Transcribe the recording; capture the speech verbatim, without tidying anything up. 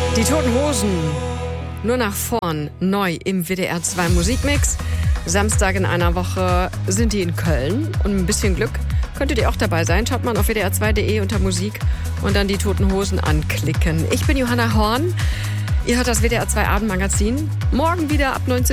Die Toten Hosen, nur nach vorn, neu im W D R zwei Musikmix. Samstag in einer Woche sind die in Köln und mit ein bisschen Glück könntet ihr auch dabei sein. Schaut mal auf w d r zwei punkt d e unter Musik und dann die Toten Hosen anklicken. Ich bin Johanna Horn, ihr hört das W D R zwei Abendmagazin. Morgen wieder ab neunzehn